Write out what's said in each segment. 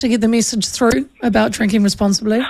to get the message through about drinking responsibly?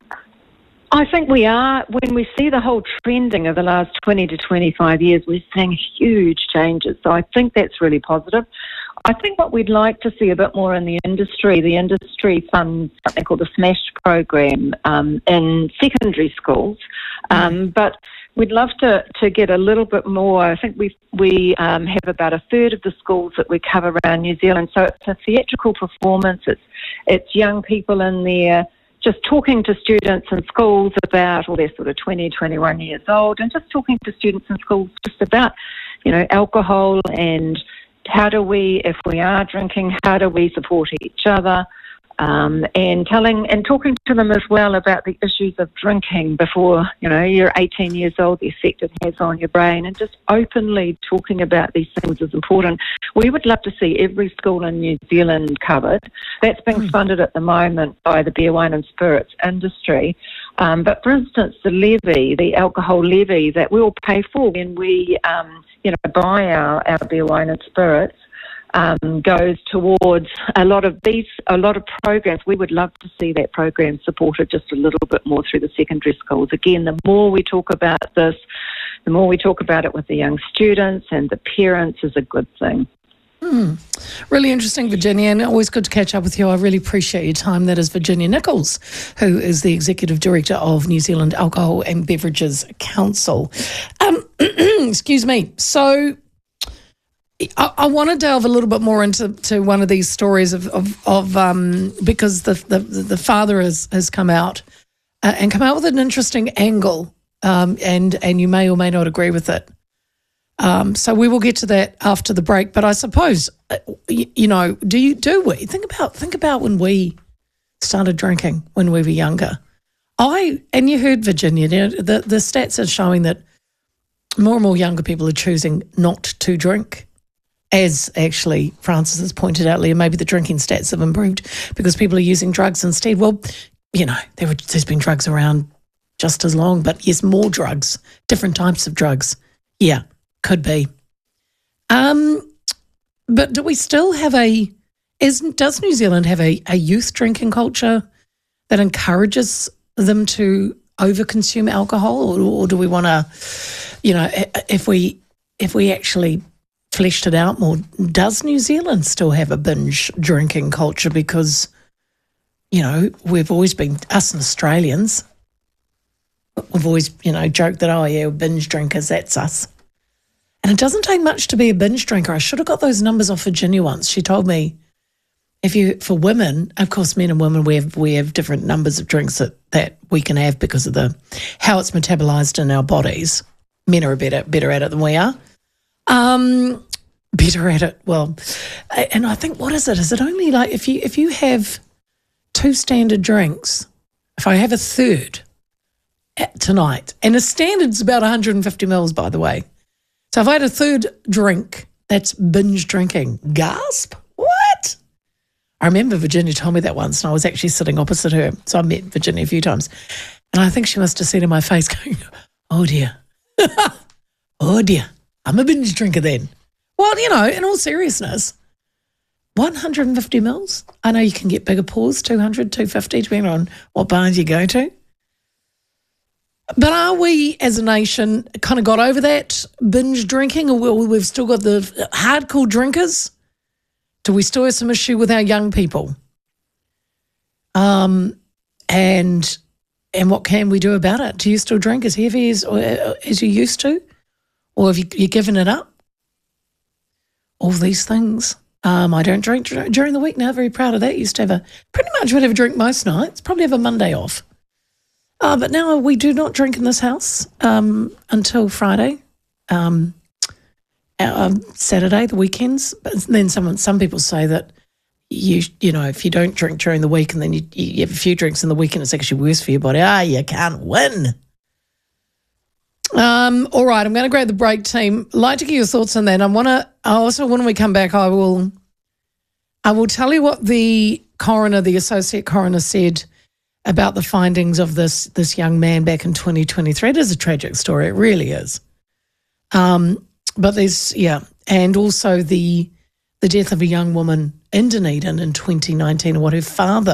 I think we are. When we see the whole trending of the last 20 to 25 years, we're seeing huge changes. So I think that's really positive. I think what we'd like to see a bit more in the industry funds something called the SMASH program in secondary schools. But we'd love to get a little bit more. I think we have about a third of the schools that we cover around New Zealand. So it's a theatrical performance. It's young people in there just talking to students in schools about, they're sort of 20, 21 years old, and just talking to students in schools just about, alcohol and how do we, if we are drinking, how do we support each other? And talking to them as well about the issues of drinking before, you're 18 years old, the effect it has on your brain, and just openly talking about these things is important. We would love to see every school in New Zealand covered. That's being funded at the moment by the beer, wine and spirits industry. But for instance, the alcohol levy that we all pay for when we, buy our beer, wine and spirits, goes towards a lot of programs. We would love to see that program supported just a little bit more through the secondary schools. Again, the more we talk about this, the more we talk about it with the young students and the parents is a good thing. Really interesting, Virginia, and always good to catch up with you. I really appreciate your time. That is Virginia Nichols, who is the Executive Director of New Zealand Alcohol and Beverages Council. Excuse me. So I want to delve a little bit more into one of these stories of because the father has come out and come out with an interesting angle, and you may or may not agree with it. So we will get to that after the break. But I suppose do we think about when we started drinking when we were younger? And you heard Virginia. The stats are showing that more and more younger people are choosing not to drink. As actually Francis has pointed out, Leah, maybe the drinking stats have improved because people are using drugs instead. Well, there's been drugs around just as long, but yes, more drugs, different types of drugs. Yeah, could be. But do we still have does New Zealand have a youth drinking culture that encourages them to overconsume alcohol, or do we want to, if we actually fleshed it out more, does New Zealand still have a binge drinking culture? Because, we've always been, us and Australians, we've always, joked that, we're binge drinkers, that's us. And it doesn't take much to be a binge drinker. I should have got those numbers off Virginia once. She told me for women, of course, men and women, we have different numbers of drinks that we can have because of how it's metabolised in our bodies. Men are better at it than we are. Better at it. Well, and I think, what is it? Is it only like if you have 2 standard drinks, if I have a third tonight, and a standard's about 150 mils, by the way. So if I had a third drink, that's binge drinking. Gasp? What? I remember Virginia told me that once, and I was actually sitting opposite her. So I met Virginia a few times. And I think she must have seen in my face going, oh dear. Oh dear. I'm a binge drinker then. Well, in all seriousness, 150 mils. I know you can get bigger pours, 200, 250, depending on what bars you go to. But are we, as a nation, kind of got over that binge drinking, or we've still got the hardcore drinkers? Do we still have some issue with our young people? And what can we do about it? Do you still drink as heavy as you used to? Or have you given it up? All these things. I don't drink during the week now. Very proud of that. Used to pretty much would have a drink most nights. Probably have a Monday off. But now we do not drink in this house until Friday, Saturday, the weekends. But then some people say that if you don't drink during the week and then you have a few drinks in the weekend, it's actually worse for your body. You can't win. All right, I'm going to grab the break, team. I'd like to get your thoughts on that. When we come back, I will tell you what the associate coroner said about the findings of this young man back in 2023. It is a tragic story. It really is. But and also the the death of a young woman in Dunedin in 2019 and what her father